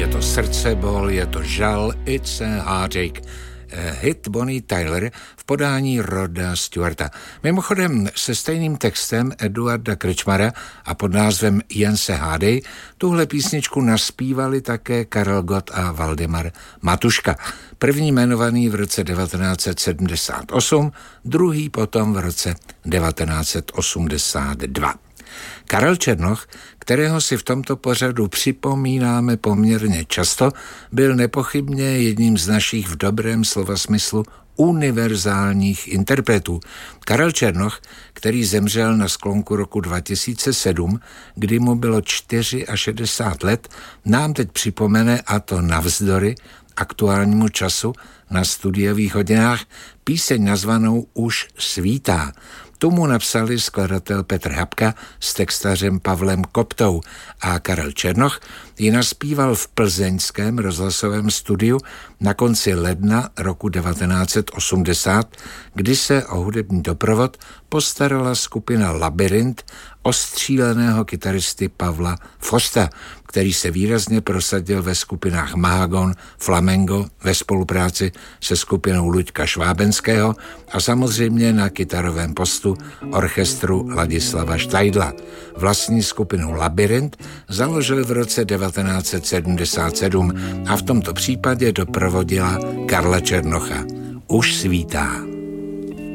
je to srdcebol, je to žal, it's a heartache. Hit Bonnie Tyler v podání Roda Stewarta. Mimochodem se stejným textem Eduarda Krčmara a pod názvem Jen se hádej tuhle písničku naspívali také Karel Gott a Valdemar Matuška. První jmenovaný v roce 1978, druhý potom v roce 1982. Karel Černoch, kterého si v tomto pořadu připomínáme poměrně často, byl nepochybně jedním z našich v dobrém slova smyslu univerzálních interpretů. Karel Černoch, který zemřel na sklonku roku 2007, kdy mu bylo 64 let, nám teď připomene, a to navzdory aktuálnímu času na studiových hodinách, píseň nazvanou Už svítá. Tu mu napsali skladatel Petr Habka s textařem Pavlem Koptou a Karel Černoch ji naspíval v plzeňském rozhlasovém studiu na konci ledna roku 1980, kdy se o hudební doprovod postarala skupina Labyrint ostříleného kytaristy Pavla Fosta, který se výrazně prosadil ve skupinách Mahagon, Flamengo ve spolupráci se skupinou Luďka Švábenského a samozřejmě na kytarovém postu orchestru Ladislava Štajdla. Vlastní skupinu Labyrint založil v roce 1977 a v tomto případě doprovodila Karla Černocha. Už svítá.